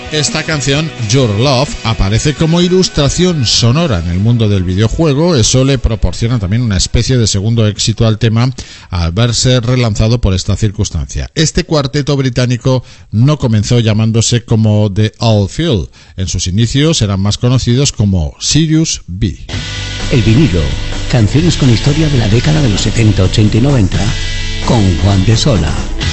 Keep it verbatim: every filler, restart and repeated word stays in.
Esta canción, Your Love, aparece como ilustración sonora en el mundo del videojuego. Eso le proporciona también una especie de segundo éxito al tema al verse relanzado por esta circunstancia. Este cuarteto británico no comenzó llamándose como The Outfield. En sus inicios eran más conocidos como Sirius B. El vinilo, canciones con historia de la década de los setenta, ochenta y noventa, con Juan de Sola.